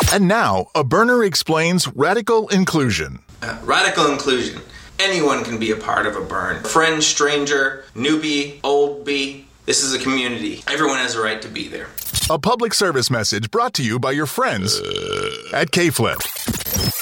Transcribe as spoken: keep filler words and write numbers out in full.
And now, a burner explains radical inclusion. Uh, radical inclusion. Anyone can be a part of a burn. Friend, stranger, newbie, old bee. This is a community. Everyone has a right to be there. A public service message brought to you by your friends at K-Flip.